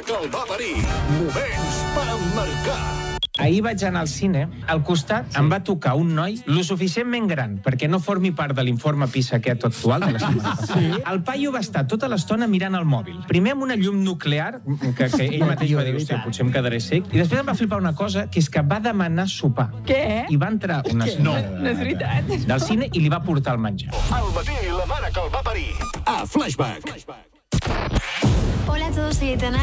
que el va parir. Moments per emmarcar. Ahir vaig anar al cine, al costat em va tocar un noi lo suficientment gran perquè no formi part de l'informe PISA aquest actual de la setmana passada. El paio va estar tota l'estona mirant el mòbil. Primer amb una llum nuclear, que ell mateix va dir, hòstia, potser em quedaré sec, i després em va flipar una cosa, que és que va demanar sopar. Què? I va entrar una senyora No és veritat. del cine i li va portar el menjar. Al matí, la mare que el va parir. A Flashback. Hola a todos, soy Aitana